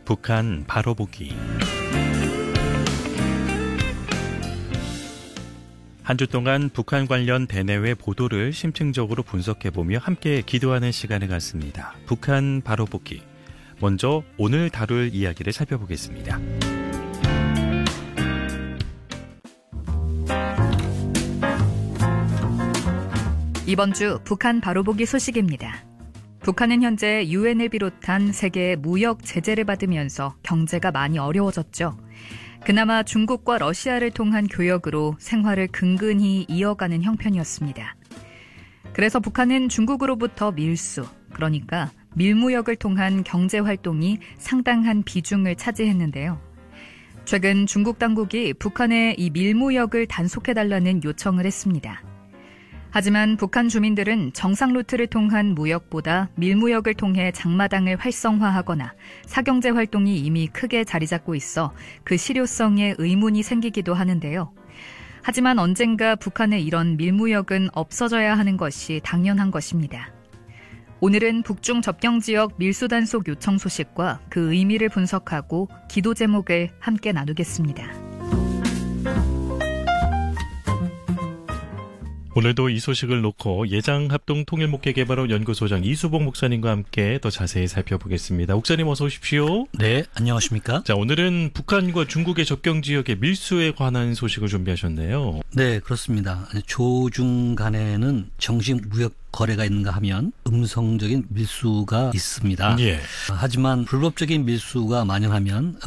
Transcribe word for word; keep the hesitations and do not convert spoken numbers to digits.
북한 바로 보기. 한 주 동안 북한 관련 대내외 보도를 심층적으로 분석해보며 함께 기도하는 시간을 갖습니다. 북한 바로 보기. 먼저 오늘 다룰 이야기를 살펴보겠습니다. 이번 주 북한 바로보기 소식입니다. 북한은 현재 유엔을 비롯한 세계의 무역 제재를 받으면서 경제가 많이 어려워졌죠. 그나마 중국과 러시아를 통한 교역으로 생활을 근근히 이어가는 형편이었습니다. 그래서 북한은 중국으로부터 밀수, 그러니까 밀무역을 통한 경제활동이 상당한 비중을 차지했는데요. 최근 중국 당국이 북한에 이 밀무역을 단속해달라는 요청을 했습니다. 하지만 북한 주민들은 정상 루트를 통한 무역보다 밀무역을 통해 장마당을 활성화하거나 사경제 활동이 이미 크게 자리 잡고 있어 그 실효성에 의문이 생기기도 하는데요. 하지만 언젠가 북한의 이런 밀무역은 없어져야 하는 것이 당연한 것입니다. 오늘은 북중 접경지역 밀수 단속 요청 소식과 그 의미를 분석하고 기도 제목을 함께 나누겠습니다. 오늘도 이 소식을 놓고 예장합동통일목회개발원 연구소장 이수봉 목사님과 함께 더 자세히 살펴보겠습니다. 목사님 어서 오십시오. 네, 안녕하십니까? 자, 오늘은 북한과 중국의 접경지역의 밀수에 관한 소식을 준비하셨네요. 네, 그렇습니다. 조중 간에는 정식 무역 거래가 있는가 하면 음성적인 밀수가 있습니다. 예. 하지만 불법적인 밀수가 만연하면